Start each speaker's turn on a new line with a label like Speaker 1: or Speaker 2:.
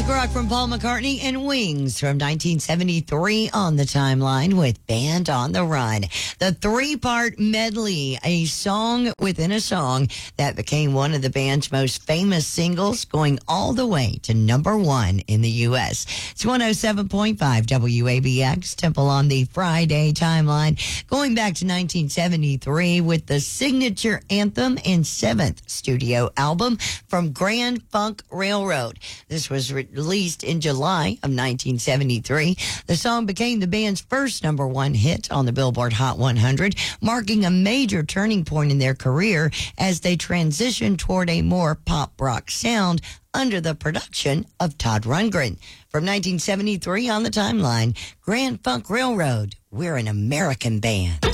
Speaker 1: Classic rock from Paul McCartney and Wings from 1973 on the timeline with Band on the Run. The three-part medley, a song within a song that became one of the band's most famous singles, going all the way to #1 in the U.S. It's 107.5 WABX, Temple on the Friday timeline, going back to 1973 with the signature anthem and seventh studio album from Grand Funk Railroad. This was released in July of 1973. The song became the band's first #1 hit on the Billboard Hot 100, marking a major turning point in their career as they transitioned toward a more pop rock sound under the production of Todd Rundgren. From 1973 on the timeline, Grand Funk Railroad, we're an American band.